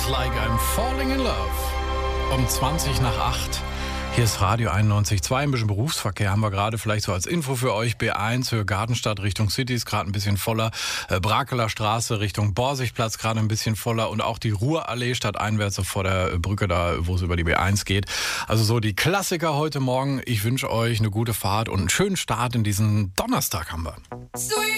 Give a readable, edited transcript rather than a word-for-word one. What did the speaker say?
like I'm falling in love. Um 20 nach 8. Hier ist Radio 91.2, ein bisschen Berufsverkehr haben wir gerade, vielleicht so als Info für euch. B1 Höhe Gartenstadt Richtung City ist gerade ein bisschen voller. Brakeler Straße Richtung Borsigplatz gerade ein bisschen voller. Und auch die Ruhrallee stadteinwärts so vor der Brücke da, wo es über die B1 geht. Also so die Klassiker heute Morgen. Ich wünsche euch eine gute Fahrt und einen schönen Start in diesen Donnerstag haben wir.